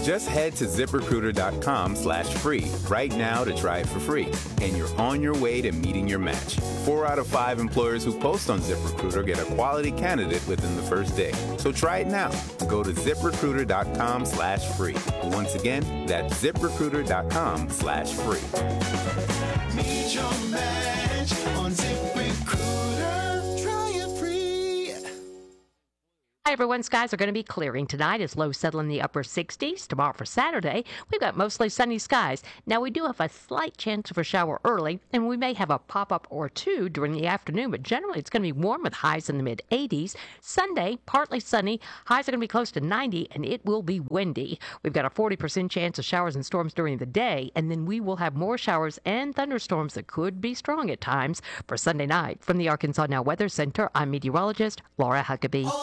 Just head to ZipRecruiter.com/free right now to try it for free, and you're on your way to meeting your match. 4 out of 5 employers who post on ZipRecruiter get a quality candidate within the first day. So try it now. Go to ZipRecruiter.com/free. Once again, that's ZipRecruiter.com/free. Meet your match on ZipRecruiter. Try it free. Hi, everyone. Skies are going to be clearing tonight as lows settle in the upper 60s. Tomorrow for Saturday, we've got mostly sunny skies. Now, we do have a slight chance of a shower early, and we may have a pop-up or two during the afternoon, but generally it's going to be warm with highs in the mid-80s. Sunday, partly sunny. Highs are going to be close to 90, and it will be windy. We've got a 40% chance of showers and storms during the day, and then we will have more showers and thunderstorms that could be strong at times for Sunday night. From the Arkansas Now Weather Center, I'm meteorologist Laura Huckabee.